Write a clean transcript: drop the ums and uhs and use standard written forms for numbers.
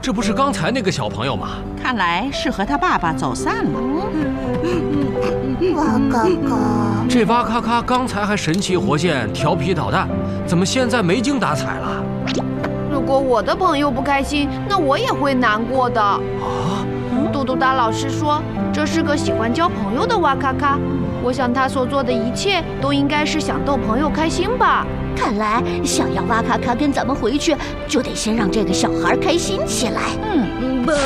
这不是刚才那个小朋友吗？ 看来是和他爸爸走散了。 哇嘎嘎！ 这哇咔咔刚才还神气活现、调皮捣蛋，怎么现在没精打采了？ 如果我的朋友不开心，那我也会难过的。 啊？ 嘟嘟哒老师说，这是个喜欢交朋友的哇咔咔。我想他所做的一切都应该是想逗朋友开心吧。 看来想要哇咔咔跟咱们回去，就得先让这个小孩开心起来。 不，